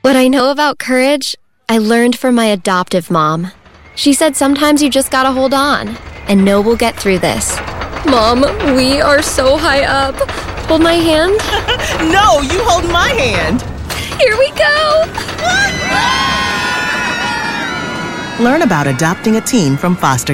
What I know about courage, I learned from my adoptive mom. She said sometimes you just gotta hold on and know we'll get through this. Mom, we are so high up. Hold my hand. No, you hold my hand. Here we go. Learn about adopting a teen from foster